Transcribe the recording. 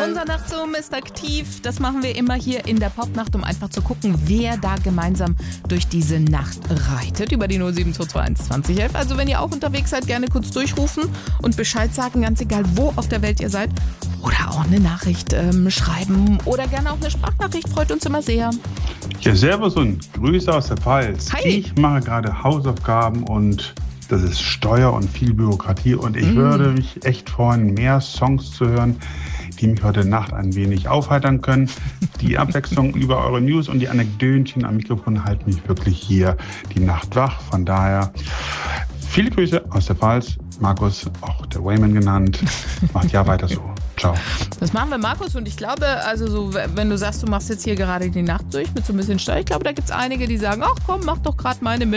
Unser Nachtzoom ist aktiv. Das machen wir immer hier in der Popnacht, um einfach zu gucken, wer da gemeinsam durch diese Nacht reitet. Über die 07221 2011. Also wenn ihr auch unterwegs seid, gerne kurz durchrufen und Bescheid sagen, ganz egal, wo auf der Welt ihr seid. Oder auch eine Nachricht schreiben oder gerne auch eine Sprachnachricht. Freut uns immer sehr. Ja, servus und Grüße aus der Pfalz. Hi. Ich mache gerade Hausaufgaben und das ist Steuer und viel Bürokratie. Und ich würde mich echt freuen, mehr Songs zu hören, die mich heute Nacht ein wenig aufheitern können. Die Abwechslung über eure News und die Anekdötchen am Mikrofon halten mich wirklich hier die Nacht wach. Von daher viele Grüße aus der Pfalz. Markus, auch der Wayman genannt. Macht ja weiter so. Ciao. Das machen wir, Markus. Und ich glaube, also so, wenn du sagst, du machst jetzt hier gerade die Nacht durch mit so ein bisschen Steuer, ich glaube, da gibt es einige, die sagen, ach komm, mach doch gerade meine mit.